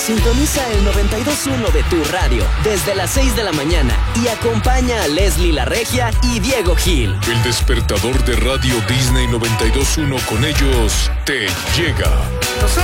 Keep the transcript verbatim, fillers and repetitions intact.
Sintoniza el noventa y dos punto uno de tu radio desde las seis de la mañana y acompaña a Leslie La Regia y Diego Gil. El despertador de Radio Disney noventa y dos punto uno, con ellos te llega.